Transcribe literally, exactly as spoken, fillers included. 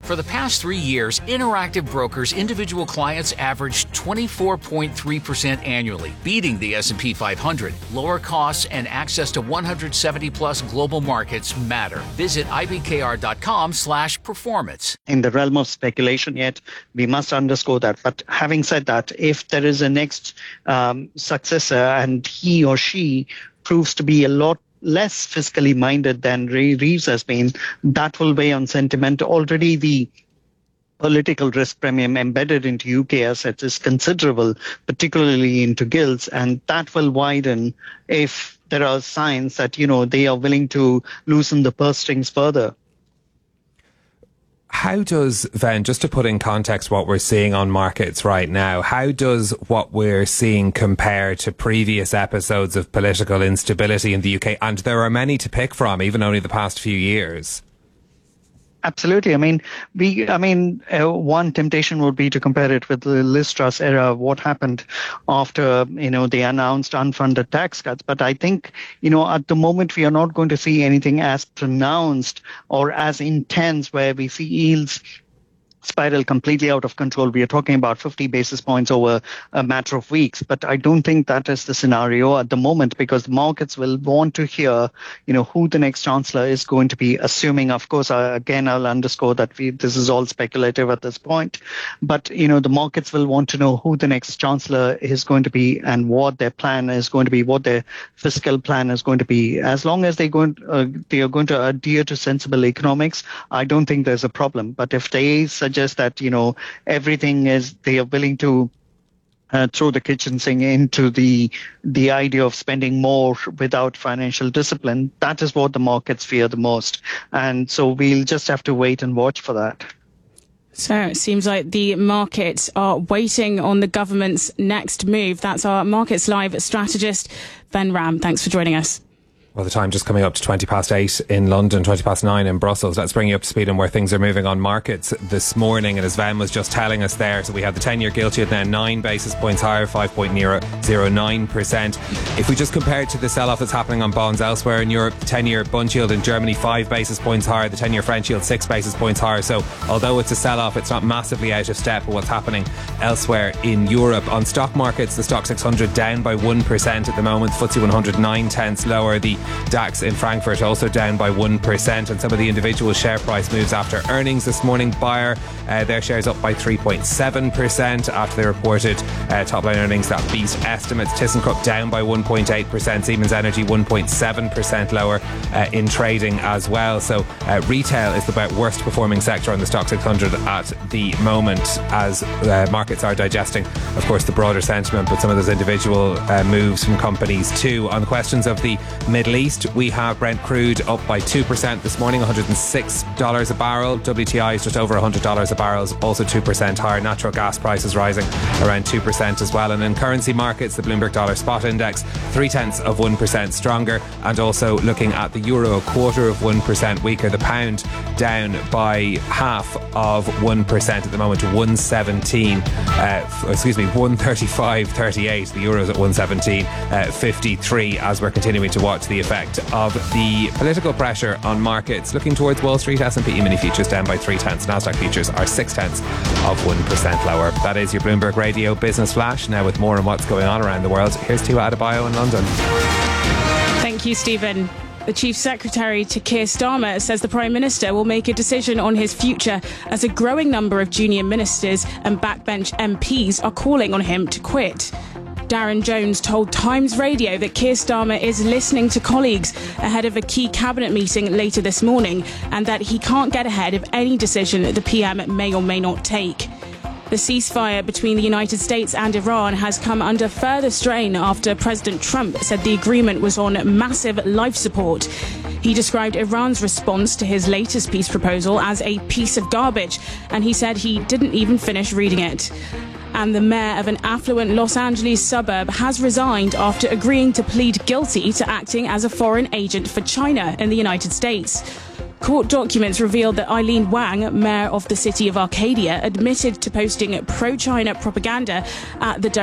For the past three years, Interactive Brokers individual clients averaged twenty-four point three percent annually, beating the S and P five hundred. Lower costs and access to one hundred seventy plus global markets matter. Visit I B K R dot com slash performance. In the realm of speculation yet, we must underscore that. But having said that, if there is a next um, successor and he or she proves to be a lot less fiscally minded than Ray Reeves has been, that will weigh on sentiment. Already the political risk premium embedded into U K assets is considerable, particularly into gilts, and that will widen if there are signs that, you know, they are willing to loosen the purse strings further. How does, Ven, just to put in context what we're seeing on markets right now, how does what we're seeing compare to previous episodes of political instability in the U K? And there are many to pick from, even only the past few years. Absolutely. I mean, we. I mean, uh, one temptation would be to compare it with the Liz Truss era, what happened after, you know, they announced unfunded tax cuts. But I think, you know, at the moment, we are not going to see anything as pronounced or as intense where we see yields spiral completely out of control. We are talking about fifty basis points over a matter of weeks, but I don't think that is the scenario at the moment, because the markets will want to hear, you know, who the next chancellor is going to be, assuming, of course, uh, again, I'll underscore that we, this is all speculative at this point, but, you know, the markets will want to know who the next chancellor is going to be and what their plan is going to be, what their fiscal plan is going to be. As long as they going, uh, they are going to adhere to sensible economics, I don't think there's a problem. But if they suggest that, you know, everything is, they are willing to uh, throw the kitchen sink into the the idea of spending more without financial discipline, that is what the markets fear the most. And so we'll just have to wait and watch for that. So it seems like the markets are waiting on the government's next move. That's our Markets Live strategist, Ven Ram. Thanks for joining us. Well, the time just coming up to twenty past eight in London, twenty past nine in Brussels. Let's bring you up to speed on where things are moving on markets this morning. And as Ven was just telling us there, so we have the ten-year gilt yield now nine basis points higher, five point zero nine percent. If we just compare it to the sell-off that's happening on bonds elsewhere in Europe, the ten-year Bund yield in Germany five basis points higher, the ten-year French yield six basis points higher. So although it's a sell-off, it's not massively out of step with what's happening elsewhere in Europe. On stock markets, the Stock six hundred down by one percent at the moment, F T S E one hundred nine tenths lower, the DAX in Frankfurt also down by one percent, and some of the individual share price moves after earnings this morning. Bayer, uh, their shares up by three point seven percent after they reported uh, top line earnings that beat estimates. ThyssenKrupp down by one point eight percent, Siemens Energy one point seven percent lower uh, in trading as well. So uh, retail is the worst performing sector on the Stock six hundred at the moment, as uh, markets are digesting, of course, the broader sentiment, but some of those individual uh, moves from companies too. On the questions of the Middle East, we have Brent crude up by two percent this morning, one hundred six dollars a barrel. W T I is just over one hundred dollars a barrel, also two percent higher. Natural gas prices rising around two percent as well. And in currency markets, the Bloomberg Dollar Spot Index, three tenths of one percent stronger. And also looking at the euro, a quarter of one percent weaker. The pound down by half of one percent at the moment to one seventeen, uh, excuse me, one thirty-five thirty-eight. The euro's at one seventeen fifty-three, as we're continuing to watch the effect of the political pressure on markets. Looking towards Wall Street, S and P E-mini futures down by three tenths. Nasdaq futures are six tenths of one percent lower. That is your Bloomberg Radio Business Flash. Now with more on what's going on around the world, here's Tua Adebayo in London. Thank you, Stephen. The Chief Secretary to Keir Starmer says the Prime Minister will make a decision on his future as a growing number of junior ministers and backbench M Ps are calling on him to quit. Darren Jones told Times Radio that Keir Starmer is listening to colleagues ahead of a key cabinet meeting later this morning, and that he can't get ahead of any decision the P M may or may not take. The ceasefire between the United States and Iran has come under further strain after President Trump said the agreement was on massive life support. He described Iran's response to his latest peace proposal as a piece of garbage, and he said he didn't even finish reading it. And the mayor of an affluent Los Angeles suburb has resigned after agreeing to plead guilty to acting as a foreign agent for China in the United States. Court documents revealed that Eileen Wang, mayor of the city of Arcadia, admitted to posting pro-China propaganda at the